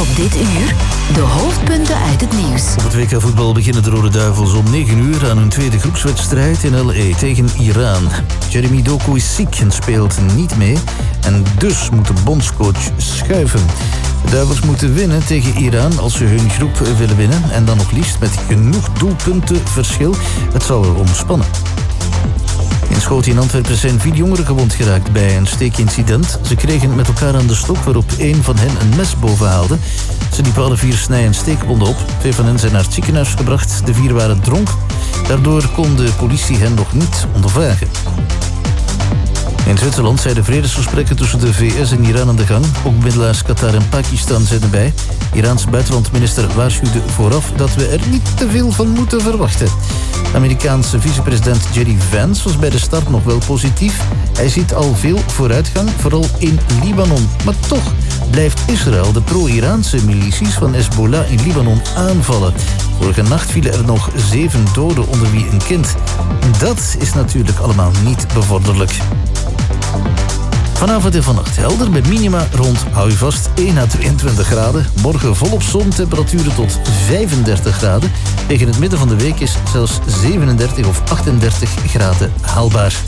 Dit uur de hoofdpunten uit het nieuws. Op het WK voetbal beginnen de Rode Duivels om 9 uur aan hun tweede groepswedstrijd in L.A. tegen Iran. Jeremy Doku is ziek en speelt niet mee. En dus moet de bondscoach schuiven. De Duivels moeten winnen tegen Iran als ze hun groep willen winnen. En dan nog liefst met genoeg doelpunten verschil. Het zal er omspannen. In Schoten in Antwerpen zijn 4 jongeren gewond geraakt bij een steekincident. Ze kregen met elkaar aan de stok waarop één van hen een mes boven haalde. Ze liepen alle 4 snij- en steekwonden op. 2 van hen zijn naar het ziekenhuis gebracht. De 4 waren dronken. Daardoor kon de politie hen nog niet ondervragen. In Zwitserland zijn de vredesgesprekken tussen de VS en Iran aan de gang. Ook bemiddelaars Qatar en Pakistan zijn erbij. Iraans buitenlandminister waarschuwde vooraf dat we er niet te veel van moeten verwachten. De Amerikaanse vicepresident J.D. Vance was bij de start nog wel positief. Hij ziet al veel vooruitgang, vooral in Libanon. Maar toch blijft Israël de pro-Iraanse milities van Hezbollah in Libanon aanvallen. Vorige nacht vielen er nog 7 doden, onder wie een kind. Dat is natuurlijk allemaal niet bevorderlijk. Vanavond en vannacht helder met minima rond, hou je vast, 1 à 22 graden. Morgen volop zon, temperaturen tot 35 graden. Tegen het midden van de week is zelfs 37 of 38 graden haalbaar.